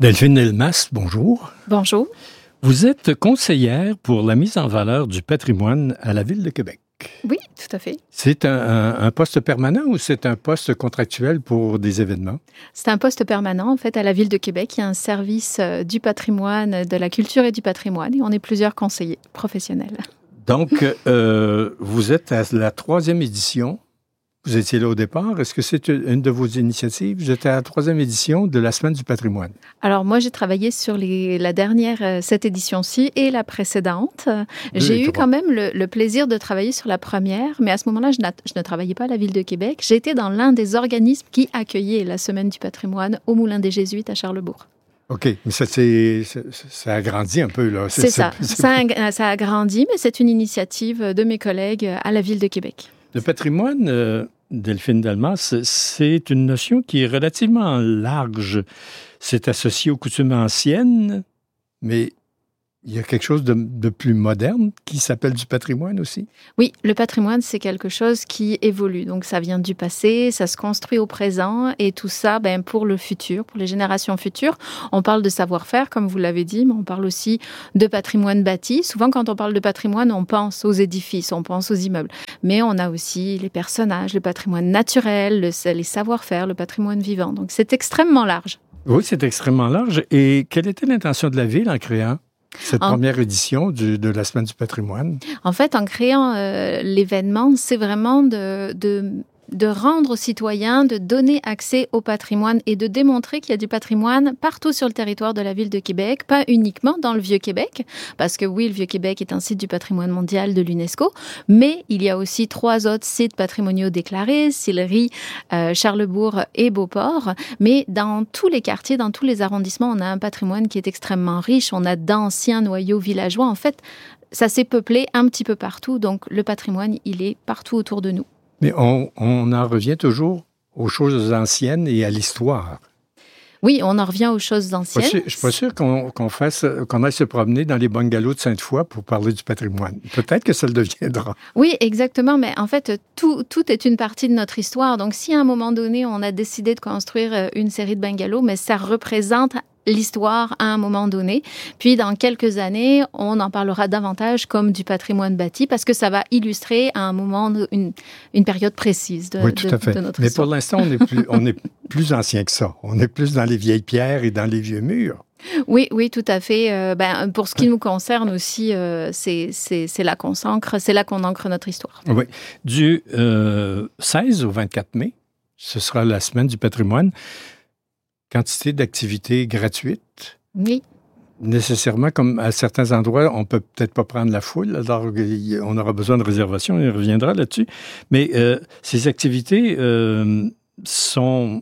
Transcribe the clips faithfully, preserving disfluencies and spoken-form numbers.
Delphine Elmas, bonjour. Bonjour. Vous êtes conseillère pour la mise en valeur du patrimoine à la Ville de Québec. Oui, tout à fait. C'est un, un, un poste permanent ou c'est un poste contractuel pour des événements? C'est un poste permanent, en fait, à la Ville de Québec. Il y a un service du patrimoine, de la culture et du patrimoine, et on est plusieurs conseillers professionnels. Donc, euh, vous êtes à la troisième édition. Vous étiez là au départ. Est-ce que c'est une de vos initiatives? Vous êtes à la troisième édition de la Semaine du patrimoine. Alors, moi, j'ai travaillé sur les, la dernière, cette édition-ci et la précédente. Deux j'ai eu trois. quand même le, le plaisir de travailler sur la première, mais à ce moment-là, je, je ne travaillais pas à la Ville de Québec. J'étais dans l'un des organismes qui accueillait la Semaine du patrimoine au Moulin des Jésuites à Charlesbourg. OK, mais ça, c'est, ça, ça a grandi un peu, là. C'est, c'est ça. C'est... Ça, a, ça a grandi, mais c'est une initiative de mes collègues à la Ville de Québec. Le patrimoine, euh, Delphine Delmas, c'est une notion qui est relativement large. C'est associé aux coutumes anciennes, mais il y a quelque chose de, de plus moderne qui s'appelle du patrimoine aussi. Oui, le patrimoine, c'est quelque chose qui évolue. Donc, ça vient du passé, ça se construit au présent et tout ça, ben, pour le futur, pour les générations futures. On parle de savoir-faire, comme vous l'avez dit, mais on parle aussi de patrimoine bâti. Souvent, quand on parle de patrimoine, on pense aux édifices, on pense aux immeubles. Mais on a aussi les personnages, le patrimoine naturel, le, les savoir-faire, le patrimoine vivant. Donc, c'est extrêmement large. Oui, c'est extrêmement large. Et quelle était l'intention de la Ville en créant cette en... première édition du, de la Semaine du patrimoine? En fait, en créant euh, l'événement, c'est vraiment de, de, de rendre aux citoyens, de donner accès au patrimoine et de démontrer qu'il y a du patrimoine partout sur le territoire de la Ville de Québec, pas uniquement dans le Vieux-Québec, parce que oui, le Vieux-Québec est un site du patrimoine mondial de l'UNESCO, mais il y a aussi trois autres sites patrimoniaux déclarés, Sillery, euh, Charlesbourg et Beauport, mais dans tous les quartiers, dans tous les arrondissements, on a un patrimoine qui est extrêmement riche, on a d'anciens noyaux villageois, en fait, ça s'est peuplé un petit peu partout, donc le patrimoine, il est partout autour de nous. Mais on, on en revient toujours aux choses anciennes et à l'histoire. Oui, on en revient aux choses anciennes. Je ne suis pas sûr qu'on, qu'on, fasse, qu'on aille se promener dans les bungalows de Sainte-Foy pour parler du patrimoine. Peut-être que ça le deviendra. Oui, exactement. Mais en fait, tout, tout est une partie de notre histoire. Donc, si à un moment donné, on a décidé de construire une série de bungalows, mais ça représente l'histoire à un moment donné. Puis, dans quelques années, on en parlera davantage comme du patrimoine bâti parce que ça va illustrer à un moment, une, une période précise de, oui, tout de, à fait. de notre Mais histoire. pour l'instant, on est plus, on est plus ancien que ça. On est plus dans les vieilles pierres et dans les vieux murs. Oui, oui, tout à fait. Euh, ben, pour ce qui nous concerne aussi, euh, c'est, c'est, c'est là qu'on s'ancre, c'est là qu'on ancre notre histoire. Oui. Du euh, seize au vingt-quatre mai, ce sera la Semaine du patrimoine. Quantité d'activités gratuites. Oui. Nécessairement, comme à certains endroits, on ne peut peut-être pas prendre la foule, alors on aura besoin de réservation, on y reviendra là-dessus. Mais euh, ces activités euh, sont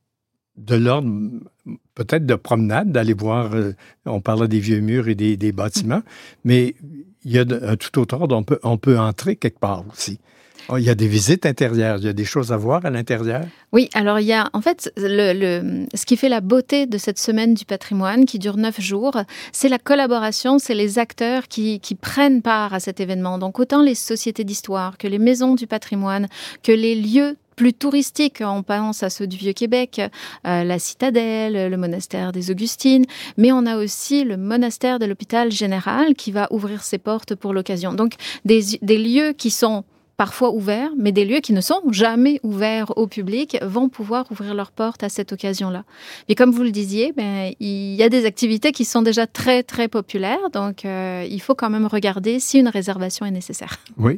de l'ordre peut-être de promenade, d'aller voir, euh, on parlait des vieux murs et des, des bâtiments, mais il y a de, un tout autre ordre, on peut, on peut entrer quelque part aussi. Il y a des visites intérieures, il y a des choses à voir à l'intérieur. Oui, alors il y a, en fait, le, le, ce qui fait la beauté de cette semaine du patrimoine qui dure neuf jours, c'est la collaboration, c'est les acteurs qui, qui prennent part à cet événement. Donc autant les sociétés d'histoire que les maisons du patrimoine, que les lieux plus touristiques, on pense à ceux du Vieux-Québec, euh, la Citadelle, le monastère des Augustines, mais on a aussi le monastère de l'Hôpital Général qui va ouvrir ses portes pour l'occasion. Donc des, des lieux qui sont parfois ouverts, mais des lieux qui ne sont jamais ouverts au public vont pouvoir ouvrir leurs portes à cette occasion-là. Et comme vous le disiez, ben, il y a des activités qui sont déjà très, très populaires, donc euh, il faut quand même regarder si une réservation est nécessaire. Oui.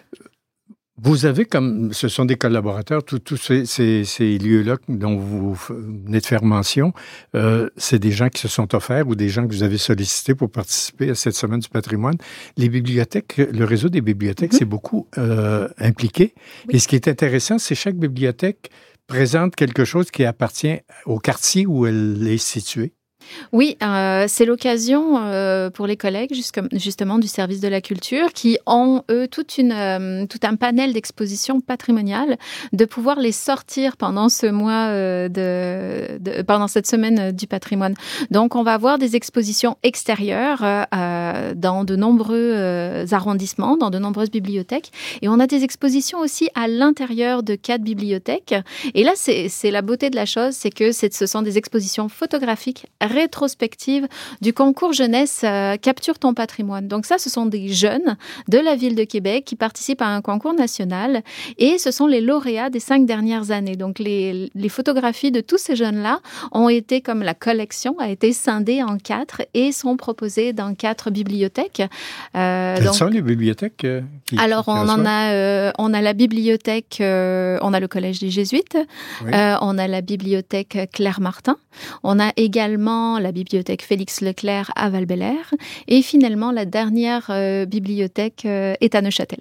Vous avez comme, ce sont des collaborateurs, tous, tous ces, ces, ces lieux-là dont vous venez de faire mention, euh, c'est des gens qui se sont offerts ou des gens que vous avez sollicités pour participer à cette Semaine du patrimoine. Les bibliothèques, le réseau des bibliothèques, mm-hmm. c'est beaucoup euh, impliqué. Oui. Et ce qui est intéressant, c'est que chaque bibliothèque présente quelque chose qui appartient au quartier où elle est située. Oui, euh, c'est l'occasion euh, pour les collègues jusque, justement du service de la culture qui ont, eux, toute une, euh, tout un panel d'expositions patrimoniales, de pouvoir les sortir pendant ce mois, euh, de, de, pendant cette semaine du patrimoine. Donc, on va avoir des expositions extérieures euh, dans de nombreux euh, arrondissements, dans de nombreuses bibliothèques. Et on a des expositions aussi à l'intérieur de quatre bibliothèques. Et là, c'est, c'est la beauté de la chose, c'est que c'est, ce sont des expositions photographiques rétrospective du concours jeunesse euh, Capture ton patrimoine. Donc ça, ce sont des jeunes de la ville de Québec qui participent à un concours national et ce sont les lauréats des cinq dernières années. Donc les, les photographies de tous ces jeunes-là ont été, comme la collection, a été scindée en quatre et sont proposées dans quatre bibliothèques. Euh, Quelles donc, sont les bibliothèques euh, qui, Alors, qui on en a, euh, on a la bibliothèque, euh, on a le Collège des Jésuites, oui. euh, on a la bibliothèque Claire-Martin, on a également la bibliothèque Félix-Leclerc à Val-Bélair et finalement, la dernière euh, bibliothèque euh, est à Neuchâtel.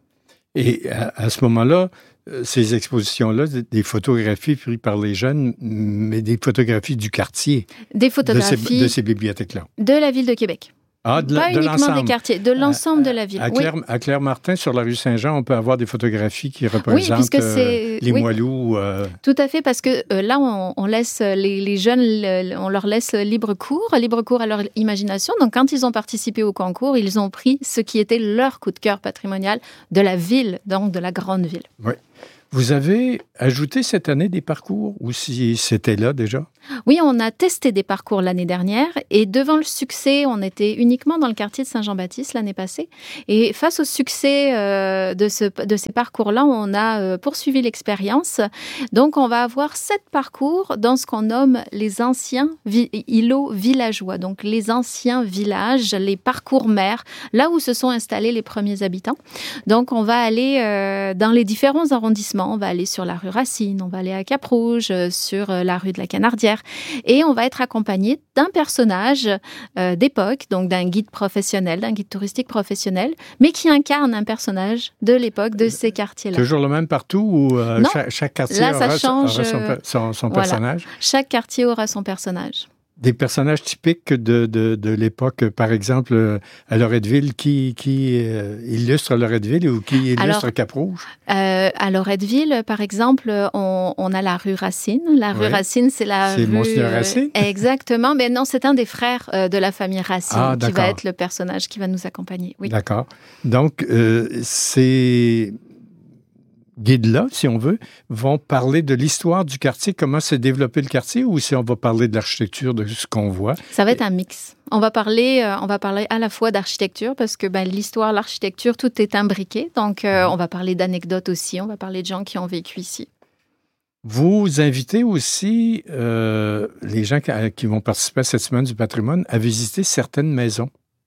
Et à, à ce moment-là, ces expositions-là, des photographies prises par les jeunes, mais des photographies du quartier. Des photographies de ces, de ces bibliothèques-là. De la ville de Québec. Ah, de, Pas de uniquement l'ensemble. Des quartiers, de l'ensemble à, de la ville. À, Claire, oui. à Claire-Martin, sur la rue Saint-Jean, on peut avoir des photographies qui représentent oui, euh, les oui. Moilous. Euh... Tout à fait, parce que euh, là, on, on laisse les, les jeunes, le, on leur laisse libre cours, libre cours à leur imagination. Donc, quand ils ont participé au concours, ils ont pris ce qui était leur coup de cœur patrimonial de la ville, donc de la grande ville. Oui. Vous avez ajouté cette année des parcours ou si c'était là déjà? Oui, on a testé des parcours l'année dernière et devant le succès, on était uniquement dans le quartier de Saint-Jean-Baptiste l'année passée. Et face au succès euh, de, ce, de ces parcours-là, on a euh, poursuivi l'expérience. Donc, on va avoir sept parcours dans ce qu'on nomme les anciens vi- îlots villageois. Donc, les anciens villages, les parcours mers, là où se sont installés les premiers habitants. Donc, on va aller euh, dans les différents arrondissements. On va aller sur la rue Racine, on va aller à Cap-Rouge, euh, sur euh, la rue de la Canardière. Et on va être accompagné d'un personnage euh, d'époque, donc d'un guide professionnel, d'un guide touristique professionnel, mais qui incarne un personnage de l'époque, de ces quartiers-là. Toujours le même partout ou euh, non, chaque, chaque quartier là, ça aura, change, aura son, son, son voilà. personnage? Chaque quartier aura son personnage. Des personnages typiques de, de, de l'époque, par exemple, à Loretteville, qui, qui euh, illustre Loretteville ou qui illustre Alors, Cap-Rouge? Euh, à Loretteville, par exemple, on, on a la rue Racine. La rue oui. Racine, c'est la c'est rue... C'est Monseigneur Racine? Euh, exactement. Mais non, c'est un des frères euh, de la famille Racine ah, qui va être le personnage qui va nous accompagner. Oui. D'accord. Donc, euh, c'est... guides-là, si on veut, vont parler de l'histoire du quartier, comment s'est développé le quartier, ou si on va parler de l'architecture, de ce qu'on voit? Ça va être un mix. On va parler, euh, on va parler à la fois d'architecture, parce que ben, l'histoire, l'architecture, tout est imbriqué. Donc, euh, on va parler d'anecdotes aussi, on va parler de gens qui ont vécu ici. Vous invitez aussi euh, les gens qui, qui vont participer à cette semaine du patrimoine à visiter certaines maisons.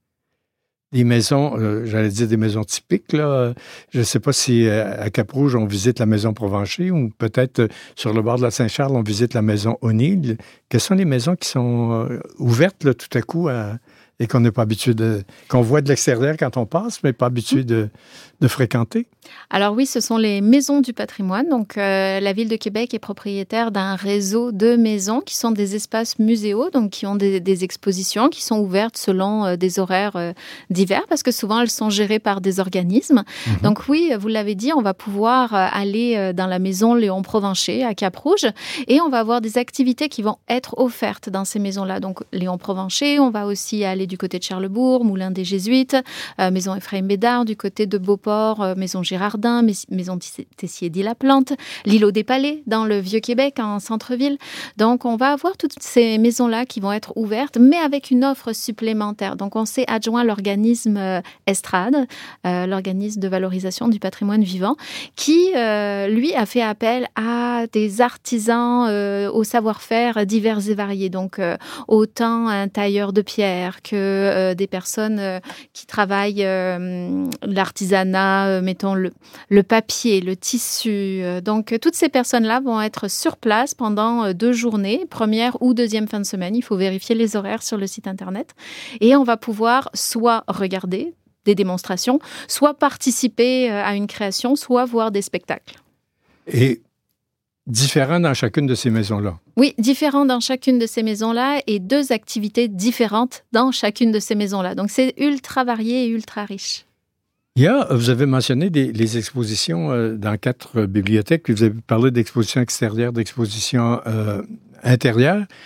Des maisons, euh, j'allais dire des maisons typiques, là. Je ne sais pas si euh, à Cap-Rouge, on visite la maison Provencher ou peut-être euh, sur le bord de la Saint-Charles, on visite la maison O'Neill. Quelles sont les maisons qui sont euh, ouvertes là, tout à coup à, et qu'on n'est pas habitué de... qu'on voit de l'extérieur quand on passe, mais pas habitué de, de fréquenter? Alors oui, ce sont les maisons du patrimoine. Donc, euh, la Ville de Québec est propriétaire d'un réseau de maisons qui sont des espaces muséaux, donc qui ont des, des expositions qui sont ouvertes selon euh, des horaires euh, divers, parce que souvent, elles sont gérées par des organismes. Mm-hmm. Donc oui, vous l'avez dit, on va pouvoir euh, aller euh, dans la maison Léon Provencher à Cap-Rouge et on va avoir des activités qui vont être offertes dans ces maisons-là. Donc, Léon Provencher, on va aussi aller du côté de Charlesbourg, Moulin des Jésuites, euh, Maison Ephraim-Bédard, du côté de Beauport, euh, Maison Girardin, Maison Tessier-dit-la-Plante, l'îlot des Palais dans le Vieux-Québec, en centre-ville. Donc, on va avoir toutes ces maisons-là qui vont être ouvertes, mais avec une offre supplémentaire. Donc, on s'est adjoint l'organisme euh, Estrade, euh, l'organisme de valorisation du patrimoine vivant, qui, euh, lui, a fait appel à des artisans euh, au savoir-faire divers et variés. Donc, euh, autant un tailleur de pierre que euh, des personnes euh, qui travaillent euh, l'artisanat, euh, mettons le, le papier, le tissu. Donc, euh, toutes ces personnes-là vont être sur place pendant euh, deux journées, première ou deuxième fin de semaine. Il faut vérifier les horaires sur le site Internet. Et on va pouvoir soit regarder des démonstrations, soit participer euh, à une création, soit voir des spectacles. Et différent dans chacune de ces maisons-là? Oui, différent dans chacune de ces maisons-là et deux activités différentes dans chacune de ces maisons-là. Donc, c'est ultra varié et ultra riche. Il y a, vous avez mentionné des, les expositions euh, dans quatre euh, bibliothèques, puis vous avez parlé d'expositions extérieures, d'expositions euh, intérieures.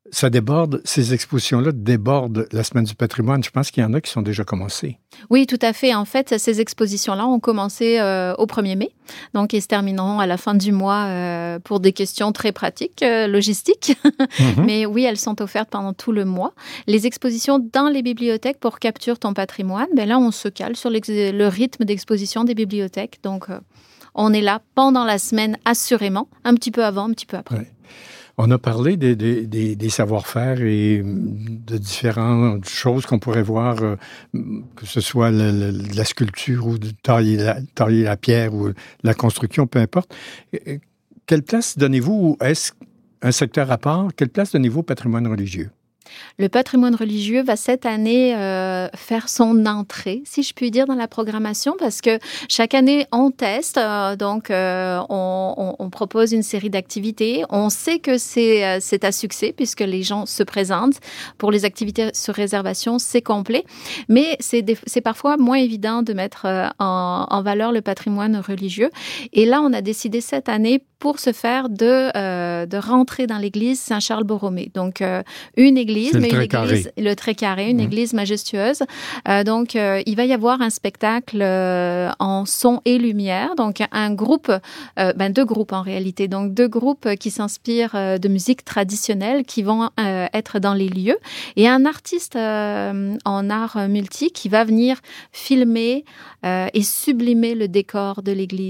Ça déborde, ces expositions-là débordent la Semaine du patrimoine. Je pense qu'il y en a qui sont déjà commencées. Oui, tout à fait. En fait, ces expositions-là ont commencé euh, au premier mai, donc ils se termineront à la fin du mois euh, pour des questions très pratiques, euh, logistiques. Mm-hmm. Mais oui, elles sont offertes pendant tout le mois. Les expositions dans les bibliothèques pour Capture ton patrimoine, ben là, on se cale sur le rythme d'exposition des bibliothèques. Donc, euh, on est là pendant la semaine, assurément, un petit peu avant, un petit peu après. Ouais. On a parlé des, des, des, des savoir-faire et de différentes choses qu'on pourrait voir, euh, que ce soit le, le, la sculpture ou de tailler la, tailler la pierre ou la construction, peu importe. Quelle place donnez-vous, ou est-ce un secteur à part, quelle place donnez-vous au patrimoine religieux? Le patrimoine religieux va cette année euh, faire son entrée, si je puis dire, dans la programmation, parce que chaque année, on teste, euh, donc euh, on, on, on propose une série d'activités. On sait que c'est, euh, c'est à succès, puisque les gens se présentent. Pour les activités sur réservation, c'est complet, mais c'est, des, c'est parfois moins évident de mettre euh, en, en valeur le patrimoine religieux. Et là, on a décidé cette année, pour ce faire, de, euh, de rentrer dans l'église Saint-Charles-Borromée. Donc, euh, une église, C'est mais le une très église, carré. le très carré, une Mmh. église majestueuse. Euh, donc, euh, il va y avoir un spectacle euh, en son et lumière. Donc, un groupe, euh, ben deux groupes en réalité. Donc, deux groupes qui s'inspirent euh, de musique traditionnelle, qui vont euh, être dans les lieux, et un artiste euh, en art multi qui va venir filmer euh, et sublimer le décor de l'église.